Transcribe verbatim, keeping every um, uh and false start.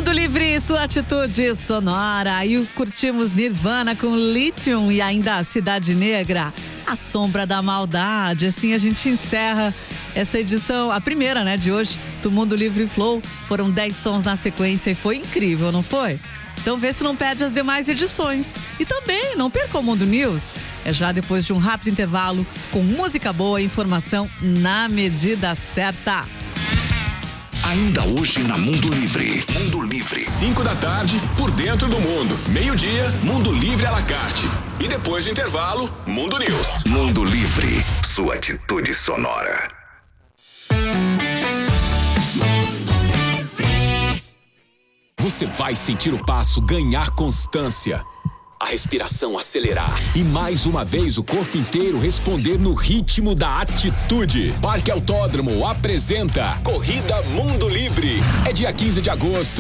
Mundo Livre, sua atitude sonora. E curtimos Nirvana com Lithium e ainda Cidade Negra, A Sombra da Maldade. Assim a gente encerra essa edição, a primeira, né, de hoje, do Mundo Livre Flow. Foram dez sons na sequência e foi incrível, não foi? Então vê se não perde as demais edições. E também não perca o Mundo News. É já depois de um rápido intervalo, com música boa e informação na medida certa. Ainda hoje na Mundo Livre. Mundo Livre. Cinco da tarde, por dentro do mundo. Meio-dia, Mundo Livre à la carte. E depois do intervalo, Mundo News. Mundo Livre. Sua atitude sonora. Você vai sentir o passo ganhar constância. A respiração acelerar e mais uma vez o corpo inteiro responder no ritmo da atitude. Parque Autódromo apresenta Corrida Mundo Livre. É dia quinze de agosto.